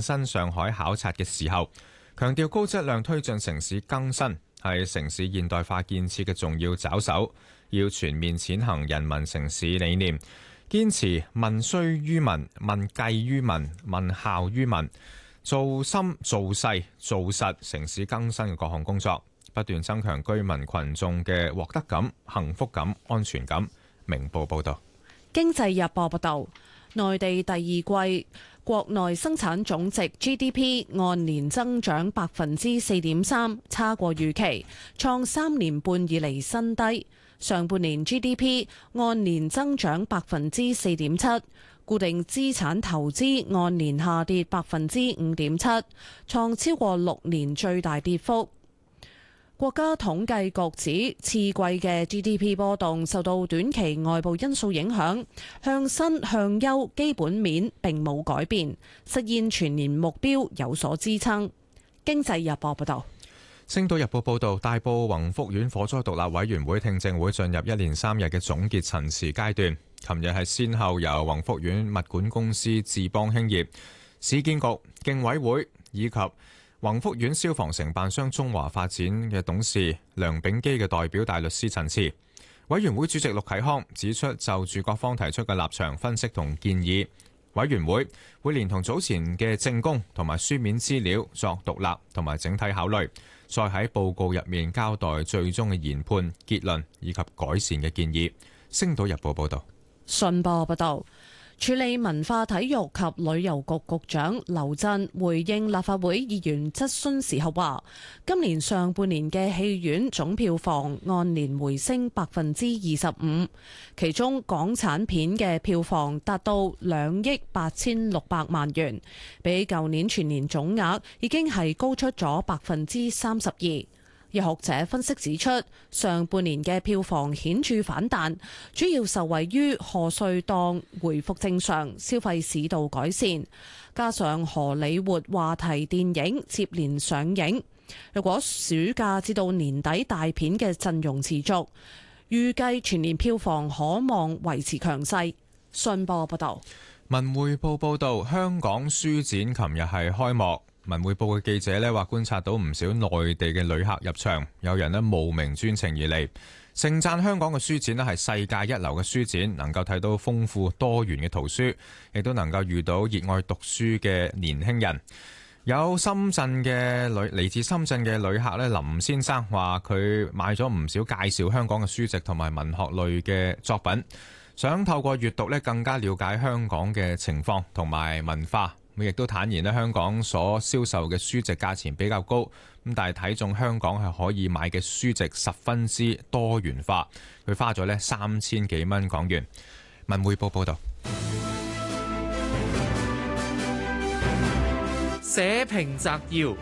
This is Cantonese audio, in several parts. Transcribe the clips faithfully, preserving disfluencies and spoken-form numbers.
身上海考察嘅時候，強調高質量推進城市更新係城市現代化建設嘅重要抓手，要全面踐行人民城市理念，堅持民須於民、民計於民、民效於民，做深做細做實城市更新嘅各項工作，不斷增強居民群眾嘅獲得感、幸福感、安全感。明報報道。 經濟日報報道，內地第二季國內生產總值 G D P 按年增長百分之四點三，差過預期，創三年半以嚟新低。上半年 G D P 按年增長百分之四點七，固定資產投資按年下跌百分之五點七，創超過六年最大跌幅。國家統計局指，次季嘅 G D P 波動受到短期外部因素影響，向新向優基本面並冇改變，實現全年目標有所支撐。經濟日報報道。 星島日報報道，大埔宏福苑火災獨立委員會聽證會進入一連三日嘅總結陳詞階段。琴日係先後由宏福苑物管公司智邦興業、市建局、競委會以及宏福苑消防承辦商中華發展嘅董事梁炳基嘅代表大律師陳詞。委員會主席陸啟康指出，就住各方提出嘅立場分析同建議，委員會會連同早前嘅證供同埋書面資料作獨立同埋整體考慮，再喺報告入面交代最終嘅研判結論以及改善嘅建議。星島日報報道。 信報報道，處理文化體育及旅遊局局長劉振回應立法會議員質詢時候話，今年上半年嘅戲院總票房按年回升百分之二十五，其中港產片嘅票房達到兩億八千六百萬元，比舊年全年總額已經係高出咗百分之三十二。有學者分析指出，上半年嘅票房顯著反彈，主要受惠於賀歲檔回復正常，消費市道改善，加上荷里活話題電影接連上映。如果暑假至到年底大片嘅陣容持續，預計全年票房可望維持強勢。信報報道。 文匯報報道，香港書展琴日係開幕。文匯報嘅記者咧話，觀察到唔少內地嘅旅客入場，有人咧慕名專程而嚟，盛讚香港嘅書展咧係世界一流嘅書展，能夠睇到豐富多元嘅圖書，亦都能夠遇到熱愛讀書嘅年輕人。有深圳嘅旅嚟自深圳嘅旅客咧，林先生話佢買咗唔少介紹香港嘅書籍同埋文學類嘅作品，想透過閱讀咧更加了解香港嘅情況同埋文化。佢亦都坦言咧，香港所銷售嘅書籍價錢比較高，咁但係睇中香港係可以買嘅書籍十分之多元化。佢花咗咧三千幾蚊港元。文匯報報道。 社評摘要。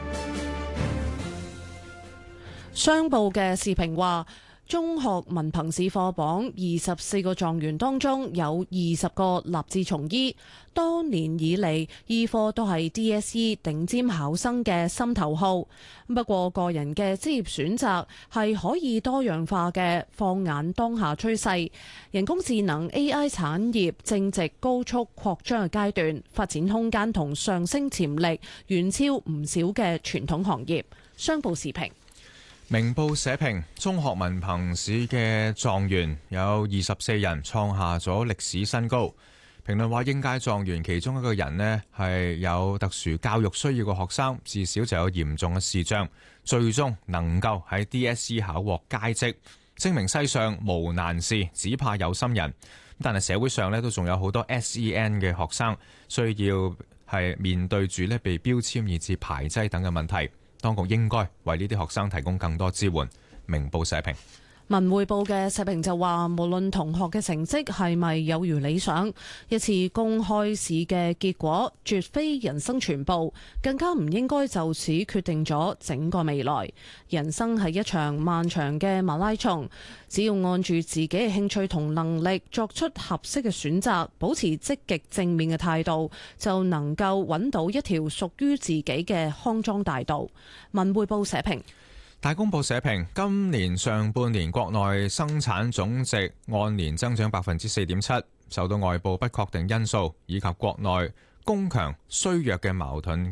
商報嘅視頻話，中學文憑試課榜二十四個狀元當中有二十個立志從醫，多年以嚟醫科都係 D S E 頂尖考生嘅心頭好。不過個人嘅職業選擇係可以多樣化嘅，放眼當下趨勢，人工智能 A I 產業正值高速擴張嘅階段，發展空間同上升潛力遠超唔少嘅傳統行業。商報視頻。 明報社評，中學文憑試嘅狀元有二十四人，創下咗歷史新高。評論話，應屆狀元其中一個人呢係有特殊教育需要嘅學生，至少就有嚴重嘅視障，最終能夠喺 D S E 考獲佳績，證明世上無難事，只怕有心人。但係社會上呢都仲有好多 S E N 嘅學生，需要係面對住呢被標籤以至排擠等嘅問題。當局應該為呢啲學生提供更多支援。明報社評。 文匯報嘅社評就話，無論同學嘅成績係咪有如理想，一次公開試嘅結果絕非人生全部，更加唔應該就此決定咗整個未來。人生係一場漫長嘅馬拉松，只要按住自己嘅興趣同能力作出合適嘅選擇，保持積極正面嘅態度，就能夠揾到一條屬於自己嘅康莊大道。文匯報社評。 大公報社評，今年上半年國內生產總值按年增長百分之四點七，受到外部不確定因素以及國內供強衰弱嘅矛盾